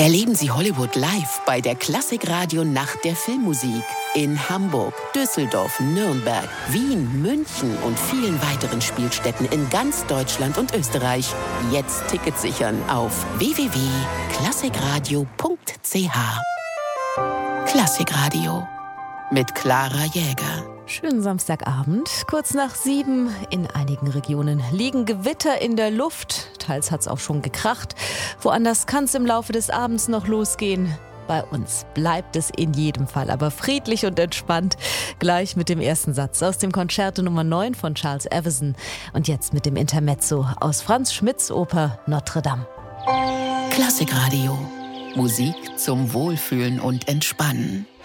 Erleben Sie Hollywood live bei der Klassikradio Nacht der Filmmusik in Hamburg, Düsseldorf, Nürnberg, Wien, München und vielen weiteren Spielstätten in ganz Deutschland und Österreich. Jetzt Tickets sichern auf www.klassikradio.ch. Klassikradio mit Clara Jäger. Schönen Samstagabend, kurz nach 7. In einigen Regionen liegen Gewitter in der Luft. Teils hat es auch schon gekracht. Woanders kann es im Laufe des Abends noch losgehen. Bei uns bleibt es in jedem Fall aber friedlich und entspannt. Gleich mit dem ersten Satz aus dem Concerto Nummer 9 von Charles Evison. Und jetzt mit dem Intermezzo aus Franz Schmidts Oper Notre Dame. Klassikradio. Musik zum Wohlfühlen und Entspannen.